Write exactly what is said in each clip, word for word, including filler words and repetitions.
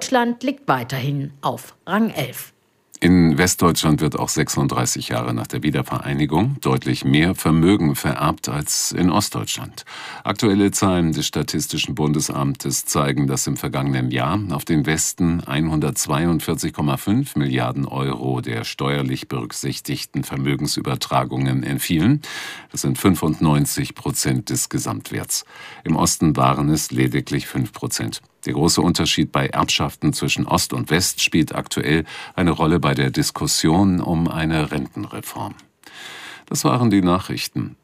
Deutschland liegt weiterhin auf Rang elf. In Westdeutschland wird auch sechsunddreißig Jahre nach der Wiedervereinigung deutlich mehr Vermögen vererbt als in Ostdeutschland. Aktuelle Zahlen des Statistischen Bundesamtes zeigen, dass im vergangenen Jahr auf den Westen hundertzweiundvierzig Komma fünf Milliarden Euro der steuerlich berücksichtigten Vermögensübertragungen entfielen. Das sind fünfundneunzig Prozent des Gesamtwerts. Im Osten waren es lediglich fünf Prozent. Der große Unterschied bei Erbschaften zwischen Ost und West spielt aktuell eine Rolle bei der Diskussion um eine Rentenreform. Das waren die Nachrichten.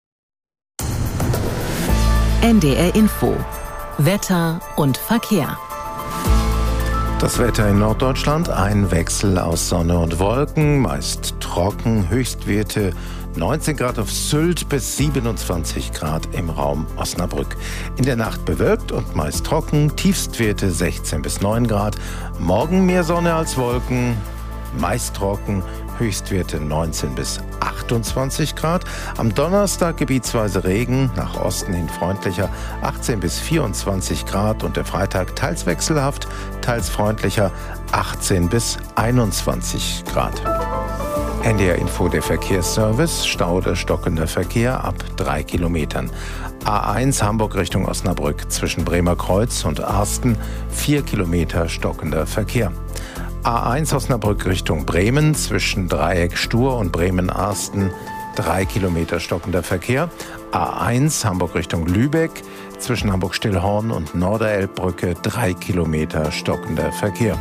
N D R Info. Wetter und Verkehr. Das Wetter in Norddeutschland, ein Wechsel aus Sonne und Wolken, meist trocken, Höchstwerte neunzehn Grad auf Sylt bis siebenundzwanzig Grad im Raum Osnabrück. In der Nacht bewölkt und meist trocken, Tiefstwerte sechzehn bis neun Grad. Morgen mehr Sonne als Wolken, meist trocken, Höchstwerte neunzehn bis achtundzwanzig Grad. Am Donnerstag gebietsweise Regen, nach Osten hin freundlicher, achtzehn bis vierundzwanzig Grad. Und der Freitag teils wechselhaft, teils freundlicher, achtzehn bis einundzwanzig Grad. N D R Info, der Verkehrsservice, Stau oder stockender Verkehr ab drei Kilometern. A eins Hamburg Richtung Osnabrück zwischen Bremer Kreuz und Arsten, vier Kilometer stockender Verkehr. A eins Osnabrück Richtung Bremen zwischen Dreieck Stur und Bremen-Arsten, drei Kilometer stockender Verkehr. A eins Hamburg Richtung Lübeck zwischen Hamburg-Stillhorn und Norderelbbrücke, drei Kilometer stockender Verkehr.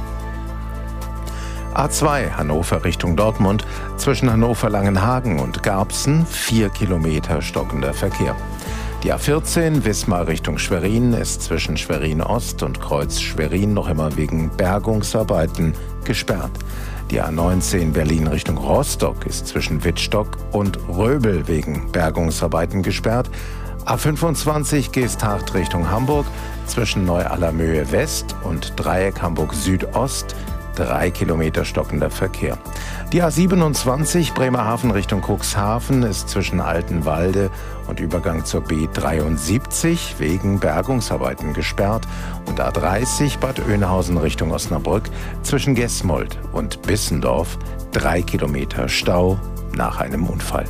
A zwei Hannover Richtung Dortmund zwischen Hannover-Langenhagen und Garbsen, vier Kilometer stockender Verkehr. Die A vierzehn Wismar Richtung Schwerin ist zwischen Schwerin-Ost und Kreuz Schwerin noch immer wegen Bergungsarbeiten gesperrt. Die A neunzehn Berlin Richtung Rostock ist zwischen Wittstock und Röbel wegen Bergungsarbeiten gesperrt. A fünfundzwanzig Geesthacht Richtung Hamburg zwischen Neu-Allermöhe West und Dreieck Hamburg Südost, drei Kilometer stockender Verkehr. Die A siebenundzwanzig Bremerhaven Richtung Cuxhaven ist zwischen Altenwalde und Übergang zur B dreiundsiebzig wegen Bergungsarbeiten gesperrt. Und A dreißig Bad Oeynhausen Richtung Osnabrück zwischen Gesmold und Bissendorf, drei Kilometer Stau nach einem Unfall.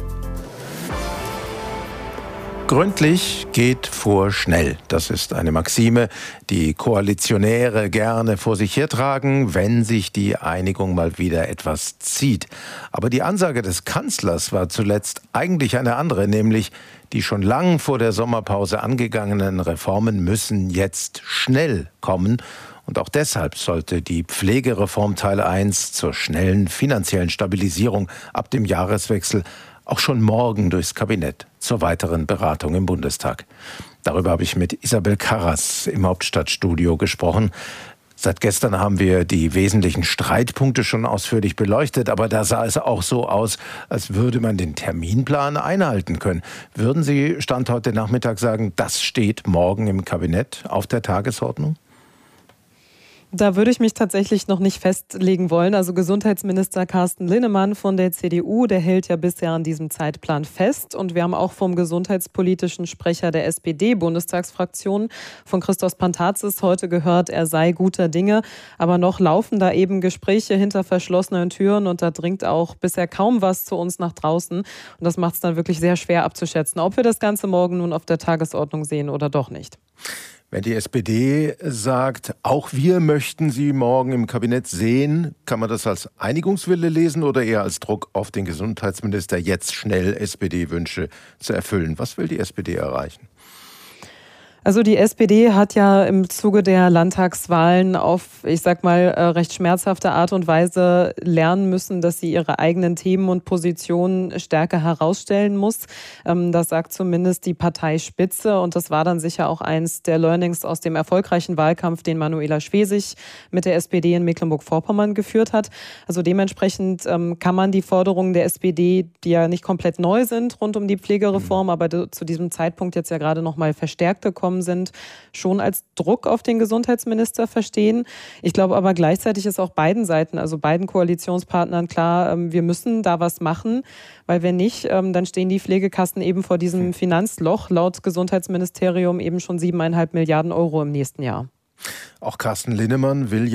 Gründlich geht vor schnell. Das ist eine Maxime, die Koalitionäre gerne vor sich hertragen, wenn sich die Einigung mal wieder etwas zieht. Aber die Ansage des Kanzlers war zuletzt eigentlich eine andere, nämlich die schon lang vor der Sommerpause angegangenen Reformen müssen jetzt schnell kommen. Und auch deshalb sollte die Pflegereform Teil eins zur schnellen finanziellen Stabilisierung ab dem Jahreswechsel auch schon morgen durchs Kabinett zur weiteren Beratung im Bundestag. Darüber habe ich mit Isabel Karras im Hauptstadtstudio gesprochen. Seit gestern haben wir die wesentlichen Streitpunkte schon ausführlich beleuchtet, aber da sah es auch so aus, als würde man den Terminplan einhalten können. Würden Sie Stand heute Nachmittag sagen, das steht morgen im Kabinett auf der Tagesordnung? Da würde ich mich tatsächlich noch nicht festlegen wollen. Also Gesundheitsminister Carsten Linnemann von der C D U, der hält ja bisher an diesem Zeitplan fest. Und wir haben auch vom gesundheitspolitischen Sprecher der S P D-Bundestagsfraktion, von Christos Pantazis, heute gehört, er sei guter Dinge. Aber noch laufen da eben Gespräche hinter verschlossenen Türen und da dringt auch bisher kaum was zu uns nach draußen. Und das macht es dann wirklich sehr schwer abzuschätzen, ob wir das Ganze morgen nun auf der Tagesordnung sehen oder doch nicht. Wenn die S P D sagt, auch wir möchten sie morgen im Kabinett sehen, kann man das als Einigungswille lesen oder eher als Druck auf den Gesundheitsminister, jetzt schnell S P D-Wünsche zu erfüllen? Was will die S P D erreichen? Also die S P D hat ja im Zuge der Landtagswahlen auf, ich sag mal, recht schmerzhafte Art und Weise lernen müssen, dass sie ihre eigenen Themen und Positionen stärker herausstellen muss. Das sagt zumindest die Parteispitze und das war dann sicher auch eins der Learnings aus dem erfolgreichen Wahlkampf, den Manuela Schwesig mit der S P D in Mecklenburg-Vorpommern geführt hat. Also dementsprechend kann man die Forderungen der S P D, die ja nicht komplett neu sind rund um die Pflegereform, aber zu diesem Zeitpunkt jetzt ja gerade noch mal verstärkt gekommen sind, schon als Druck auf den Gesundheitsminister verstehen. Ich glaube aber gleichzeitig ist auch beiden Seiten, also beiden Koalitionspartnern klar, wir müssen da was machen, weil wenn nicht, dann stehen die Pflegekassen eben vor diesem Finanzloch, laut Gesundheitsministerium eben schon siebeneinhalb Milliarden Euro im nächsten Jahr. Auch Carsten Linnemann will